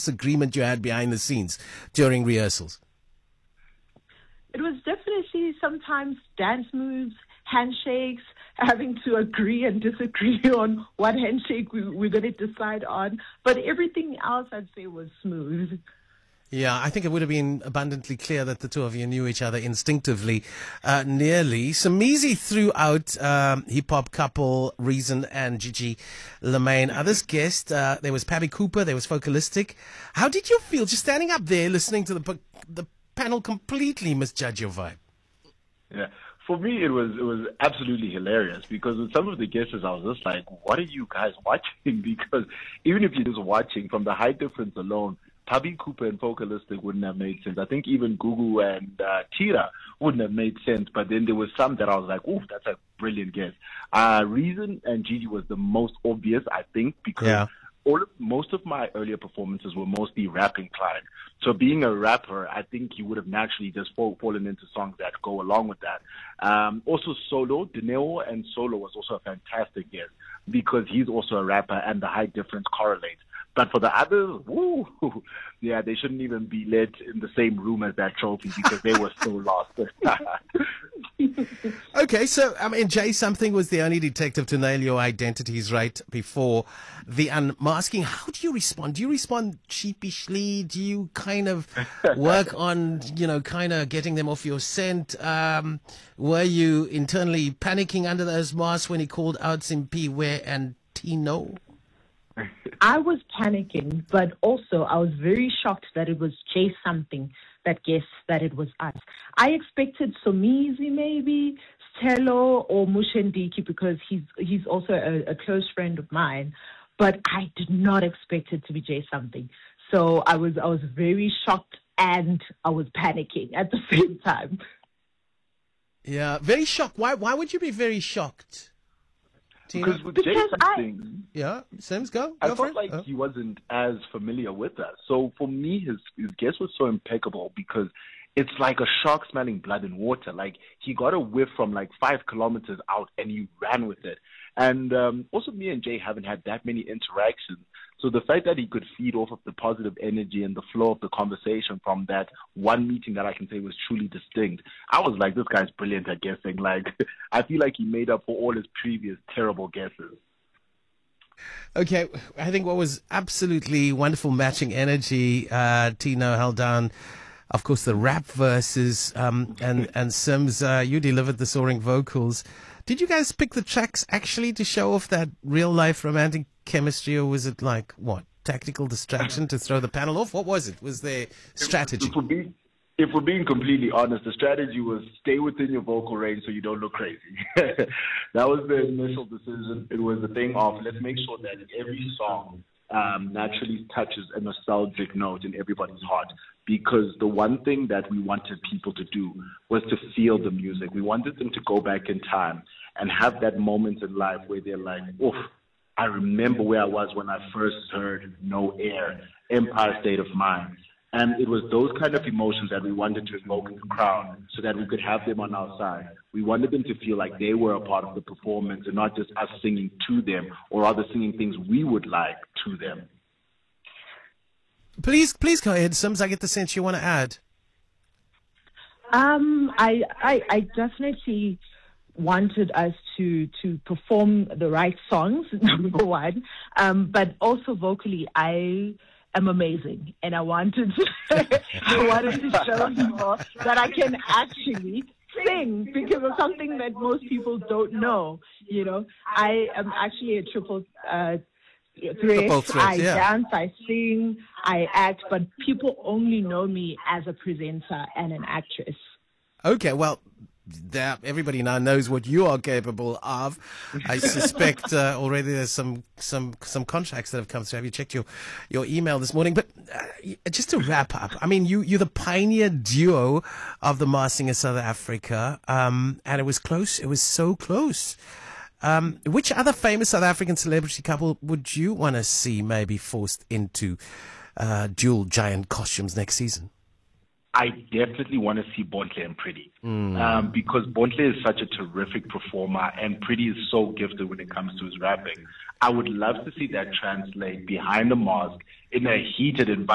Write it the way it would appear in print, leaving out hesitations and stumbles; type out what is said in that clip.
disagreement you had behind the scenes during rehearsals? It was definitely sometimes dance moves, handshakes, having to agree and disagree on what handshake we're going to decide on. But everything else, I'd say, was smooth. Yeah, I think it would have been abundantly clear that the two of you knew each other instinctively, nearly. Somizi threw out hip-hop couple Reason and Gigi Lemaine. Others guessed there was Pabby Cooper, there was Focalistic. How did you feel just standing up there listening to the panel completely misjudge your vibe? Yeah. For me, it was absolutely hilarious because with some of the guesses, I was just like, what are you guys watching? Because even if you're just watching from the height difference alone, Pabby Cooper and Focalistic wouldn't have made sense. I think even Gugu and Tira wouldn't have made sense. But then there was some that I was like, ooh, that's a brilliant guess. Reason and Gigi was the most obvious, I think, because most of my earlier performances were mostly rap inclined. So being a rapper, I think you would have naturally just fallen into songs that go along with that. Also Solo, Dineo and Solo was also a fantastic guess because he's also a rapper and the height difference correlates. But for the others, woo, yeah, they shouldn't even be let in the same room as that trophy because they were so lost. Okay, so, I mean, Jay Something was the only detective to nail your identities right before the unmasking. How do you respond? Do you respond sheepishly? Do you kind of work on, kind of getting them off your scent? Were you internally panicking under those masks when he called out Simpiwe and Tino? I was panicking, but also I was very shocked that it was Jay Something that guessed that it was us. I expected Somizi maybe, Stelo or Mushendiki because he's also a close friend of mine, but I did not expect it to be Jay Something. So I was very shocked and I was panicking at the same time. Yeah, very shocked. Why would you be very shocked? Because with Jay Something, Sims, go I for felt like he wasn't as familiar with us. So for me, his guess was so impeccable because it's like a shark smelling blood and water. Like he got a whiff from like 5 kilometers out and he ran with it. And also me and Jay haven't had that many interactions. So the fact that he could feed off of the positive energy and the flow of the conversation from that one meeting that I can say was truly distinct, I was like, this guy's brilliant at guessing. Like, I feel like he made up for all his previous terrible guesses. Okay, I think what was absolutely wonderful matching energy, Tino held down, of course, the rap verses, and Sims, you delivered the soaring vocals. Did you guys pick the tracks actually to show off that real-life romantic chemistry, or was it like, what, tactical distraction to throw the panel off? What was it? Was there strategy? If we're being completely honest, the strategy was stay within your vocal range so you don't look crazy. That was the initial decision. It was the thing of let's make sure that every song naturally touches a nostalgic note in everybody's heart. Because the one thing that we wanted people to do was to feel the music. We wanted them to go back in time and have that moment in life where they're like, oof, I remember where I was when I first heard No Air, Empire State of Mind. And it was those kind of emotions that we wanted to evoke in the crowd so that we could have them on our side. We wanted them to feel like they were a part of the performance and not just us singing to them or rather singing things we would like to them. Please go ahead, Sims. I get the sense you want to add. I definitely wanted us to perform the right songs, number one, but also vocally, I am amazing, and I wanted to show people that I can actually sing because of something that most people don't know. I am actually a triple threat. I dance, I sing, I act, but people only know me as a presenter and an actress. Okay, well, everybody now knows what you are capable of. I suspect already there's some contracts that have come through. Have you checked your email this morning? But just to wrap up, I mean, you're the pioneer duo of the Masked Singer South Africa, and it was close. It was so close. Which other famous South African celebrity couple would you want to see maybe forced into dual giant costumes next season? I definitely want to see Bontle and Pretty because Bontle is such a terrific performer and Pretty is so gifted when it comes to his rapping. I would love to see that translate behind the mask in a heated environment.